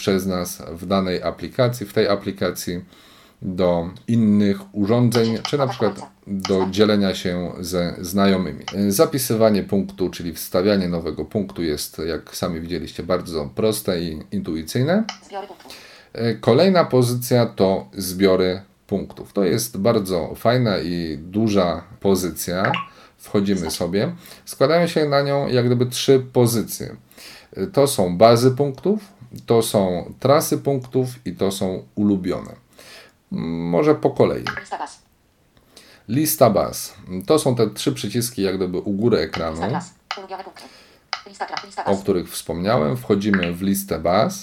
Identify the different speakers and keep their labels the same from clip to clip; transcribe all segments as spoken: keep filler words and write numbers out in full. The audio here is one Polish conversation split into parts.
Speaker 1: przez nas w danej aplikacji, w tej aplikacji do innych urządzeń, czy na przykład do dzielenia się ze znajomymi. Zapisywanie punktu, czyli wstawianie nowego punktu jest, jak sami widzieliście, bardzo proste i intuicyjne. Kolejna pozycja to zbiory punktów. To jest bardzo fajna i duża pozycja. Wchodzimy sobie. Składają się na nią jak gdyby trzy pozycje. To są bazy punktów, to są trasy punktów i to są ulubione. Może po kolei.
Speaker 2: Lista baz.
Speaker 1: Lista baz. To są te trzy przyciski jak gdyby u góry ekranu,
Speaker 2: Lista tras. Ulubione punkty. Lista tras. Lista baz.
Speaker 1: o których wspomniałem. Wchodzimy w listę baz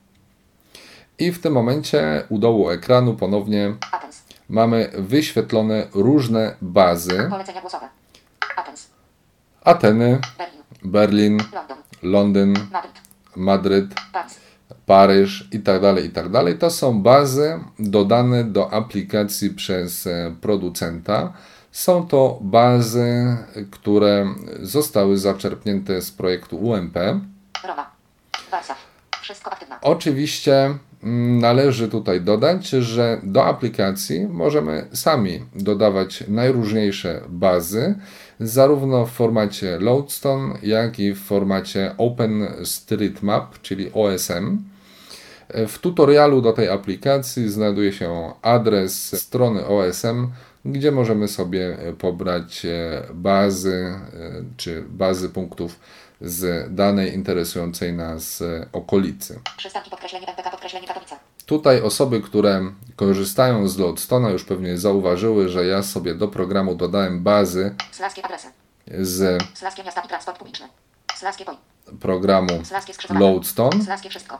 Speaker 1: i w tym momencie u dołu ekranu ponownie
Speaker 2: Athens.
Speaker 1: mamy wyświetlone różne bazy.
Speaker 2: Polecenia głosowe. Athens.
Speaker 1: Ateny,
Speaker 2: Berlin.
Speaker 1: Berlin,
Speaker 2: Londyn.
Speaker 1: Londyn,
Speaker 2: Madryt.
Speaker 1: Madryt,
Speaker 2: Paryż.
Speaker 1: Paryż i tak dalej, i tak dalej. To są bazy dodane do aplikacji przez producenta. Są to bazy, które zostały zaczerpnięte z projektu U M P.
Speaker 2: Roma. Warszawa. Wszystko aktywne.
Speaker 1: Oczywiście należy tutaj dodać, że do aplikacji możemy sami dodawać najróżniejsze bazy, zarówno w formacie Loadstone, jak i w formacie OpenStreetMap, czyli O S M. W tutorialu do tej aplikacji znajduje się adres strony O S M, gdzie możemy sobie pobrać bazy czy bazy punktów z danej interesującej nas okolicy.
Speaker 2: Przystanki podkreślenie M P K podkreślenie Katowice.
Speaker 1: Tutaj osoby, które korzystają z Loadstone'a, już pewnie zauważyły, że ja sobie do programu dodałem bazy
Speaker 2: Slaskie adresy.
Speaker 1: z
Speaker 2: Slaskie miasta i transport publiczny. Slaskie poj.
Speaker 1: programu
Speaker 2: Slaskie skrzyżowanie.
Speaker 1: Loadstone.
Speaker 2: Slaskie wszystko.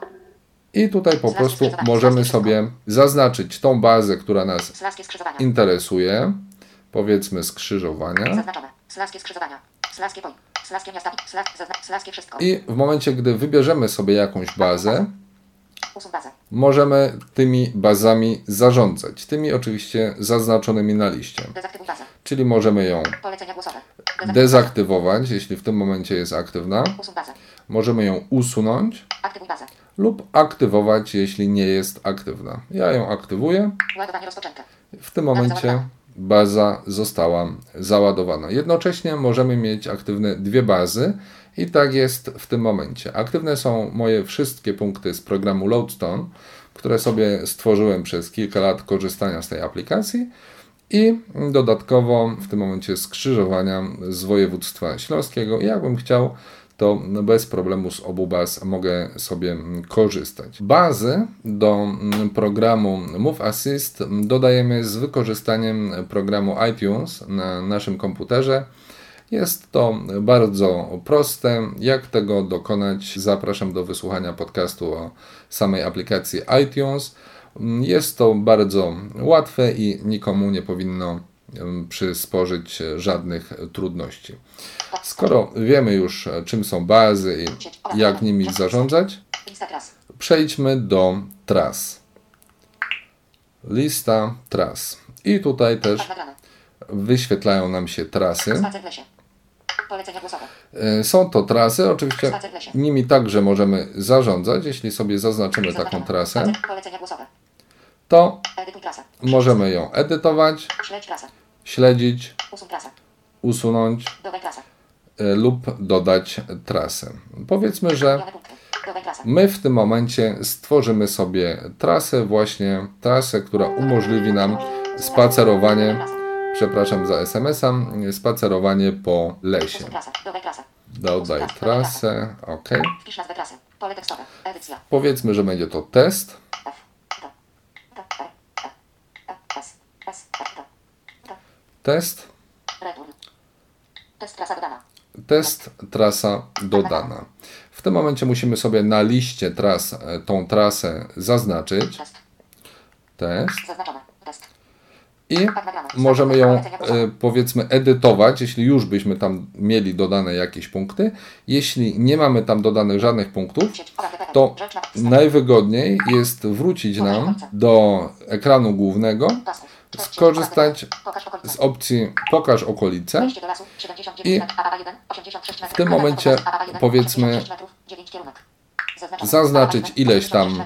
Speaker 1: I tutaj po prostu możemy sobie zaznaczyć tą bazę, która nas
Speaker 2: Slaskie skrzyżowania.
Speaker 1: interesuje. Powiedzmy skrzyżowania.
Speaker 2: Zaznaczone. Slaskie skrzyżowania. Slaskie poj. Slaskie miasta i slas, zazna- Slaskie wszystko.
Speaker 1: I w momencie, gdy wybierzemy sobie jakąś bazę,
Speaker 2: Usuń bazę.
Speaker 1: możemy tymi bazami zarządzać. Tymi oczywiście zaznaczonymi na liście.
Speaker 2: Dezaktywuj bazę.
Speaker 1: Czyli możemy ją
Speaker 2: Polecenia głosowe. Dezaktywować.
Speaker 1: dezaktywować, jeśli w tym momencie jest aktywna.
Speaker 2: Usuń bazę.
Speaker 1: Możemy ją usunąć
Speaker 2: Aktywuj bazę.
Speaker 1: lub aktywować, jeśli nie jest aktywna. Ja ją aktywuję.
Speaker 2: Ładowanie rozpoczęte.
Speaker 1: W tym momencie baza została załadowana. Jednocześnie możemy mieć aktywne dwie bazy i tak jest w tym momencie. Aktywne są moje wszystkie punkty z programu Loadstone, które sobie stworzyłem przez kilka lat korzystania z tej aplikacji i dodatkowo w tym momencie skrzyżowania z województwa śląskiego. Jakbym chciał, to bez problemu z obu baz mogę sobie korzystać. Bazy do programu Move Assist dodajemy z wykorzystaniem programu iTunes na naszym komputerze. Jest to bardzo proste. Jak tego dokonać? Zapraszam do wysłuchania podcastu o samej aplikacji iTunes. Jest to bardzo łatwe i nikomu nie powinno przysporzyć żadnych trudności. Skoro wiemy już, czym są bazy i jak nimi zarządzać,
Speaker 2: Lista tras.
Speaker 1: przejdźmy do tras. Lista tras. I tutaj też
Speaker 2: Pad nagrany.
Speaker 1: wyświetlają nam się trasy.
Speaker 2: Spacer w lesie. Polecenia głosowe.
Speaker 1: Są to trasy, oczywiście nimi także możemy zarządzać. Jeśli sobie zaznaczymy taką
Speaker 2: Zaznaczone.
Speaker 1: trasę,
Speaker 2: Spacer. Polecenia głosowe.
Speaker 1: to
Speaker 2: Edytuj trasę.
Speaker 1: możemy ją edytować,
Speaker 2: Śledź trasę.
Speaker 1: śledzić,
Speaker 2: Usuń trasę.
Speaker 1: usunąć
Speaker 2: Dodaj trasę.
Speaker 1: y, lub dodać trasę. Powiedzmy, że
Speaker 2: Ulubione punkty. Dodaj trasę.
Speaker 1: my w tym momencie stworzymy sobie trasę, właśnie trasę, która umożliwi nam spacerowanie, przepraszam za es em es a, spacerowanie po lesie.
Speaker 2: Usuń trasę. Dodaj trasę.
Speaker 1: Dodaj trasę, ok.
Speaker 2: Wpisz nazwę trasy. Pole tekstowe. Edycja.
Speaker 1: Powiedzmy, że będzie to test.
Speaker 2: F. T. T. R. E. E. S. S. R. T. T.
Speaker 1: Test,
Speaker 2: Return. Test trasa dodana.
Speaker 1: test, trasa dodana. W tym momencie musimy sobie na liście tras e, tą trasę zaznaczyć.
Speaker 2: Test.
Speaker 1: Test.
Speaker 2: Zaznaczone. Test.
Speaker 1: I możemy ją, e, powiedzmy, edytować, jeśli już byśmy tam mieli dodane jakieś punkty. Jeśli nie mamy tam dodanych żadnych punktów,
Speaker 2: Sieć. O H T T P.
Speaker 1: to
Speaker 2: Rzecz na-
Speaker 1: najwygodniej jest wrócić nam do ekranu głównego,
Speaker 2: Tasków.
Speaker 1: skorzystać
Speaker 2: Pokaż okolice.
Speaker 1: z opcji Pokaż okolice.
Speaker 2: Wejście do lasu. siedemdziesiąt
Speaker 1: I
Speaker 2: dziewięć metrów. A A jeden. osiemdziesiąt sześć metrów.
Speaker 1: w tym momencie,
Speaker 2: A A jeden.
Speaker 1: powiedzmy,
Speaker 2: osiemdziesiąt sześć metrów. dziewięć kierunek. Zaznaczone.
Speaker 1: zaznaczyć
Speaker 2: A A jeden.
Speaker 1: ileś tam